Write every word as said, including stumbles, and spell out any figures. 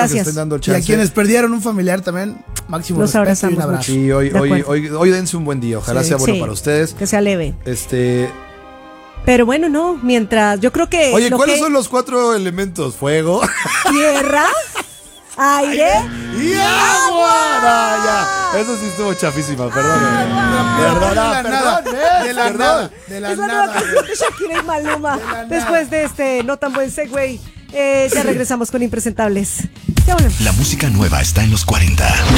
gracias. nos estén dando Y chance. a quienes perdieron un familiar también, máximo Los respeto y un abrazamos abrazo. Sí, hoy, De hoy, acuerdo. hoy, hoy dense un buen día. Ojalá Sí. sea bueno Sí. para ustedes. Que sea leve. Este. Pero bueno, no, mientras, yo creo que... Oye, lo ¿cuáles que- son los cuatro elementos? Fuego. Tierra, aire... ¡Y agua! No, ya. Eso sí estuvo chafísima, perdón. Perdona, De la perdón, nada, eh, de la perdón. nada, de la Es la nueva nada. canción de Shakira y Maluma. De la nada. Después de este no tan buen segue, eh, ya regresamos con Impresentables. Ya volvemos. La música nueva está en los cuarenta.